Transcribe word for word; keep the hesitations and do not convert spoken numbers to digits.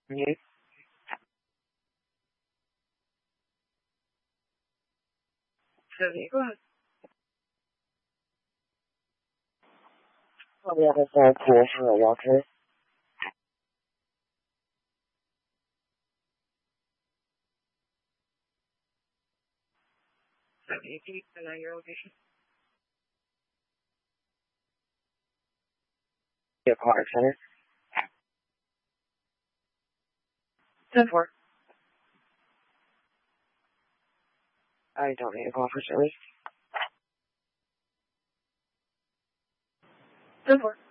You? Susie, go ahead. On the other side, cool for a walker. Susie, can you send out your location? The Aquatic Center. ten four. I don't need a call for service. ten four.